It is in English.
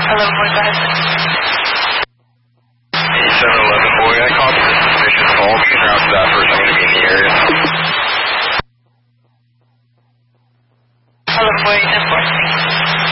boy, go ahead. 711 boy, I caught the suspicious call. Being around to that first, I'm going to be in the area. 11 boy, 10-4.